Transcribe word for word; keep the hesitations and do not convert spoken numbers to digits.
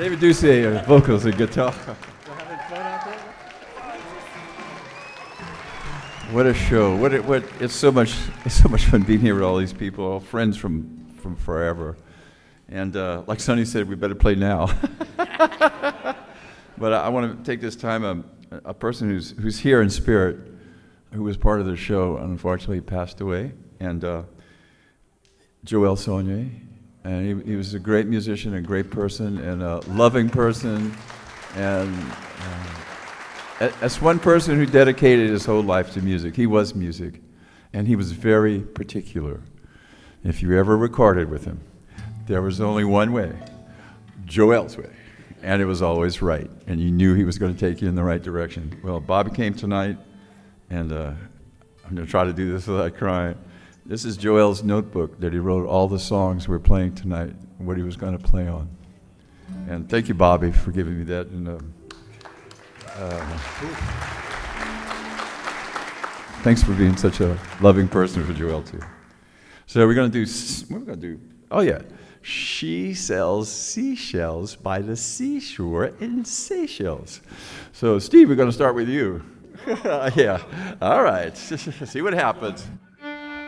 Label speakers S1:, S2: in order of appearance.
S1: David Ducey, uh, vocals and guitar. What a show! What it, what it's so much it's so much fun being here with all these people, all friends from from forever. And uh, like Sonny said, we better play now. But I, I want to take this time. Um, a person who's who's here in spirit, who was part of the show, unfortunately passed away, and uh, Joel Saunier. And he, he was a great musician, a great person, and a loving person, and. Uh, As one person who dedicated his whole life to music, he was music, and he was very particular. If you ever recorded with him, there was only one way, Joel's way, and it was always right, and you knew he was going to take you in the right direction. Well, Bobby came tonight, and uh, I'm going to try to do this without crying. This is Joel's notebook that he wrote all the songs we're playing tonight, what he was going to play on. And thank you, Bobby, for giving me that. And, uh, Uh, thanks for being such a loving person for Joel too. So we're going to do, what are we going to do? Oh yeah. She sells seashells by the seashore in Seychelles. So Steve, we're going to start with you. Yeah. All right. See what happens.